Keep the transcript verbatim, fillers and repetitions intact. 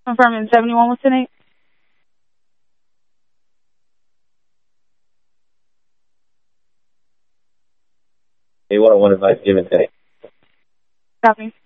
Confirming seventy-one with ten eight. A one oh one advice given today. Copy.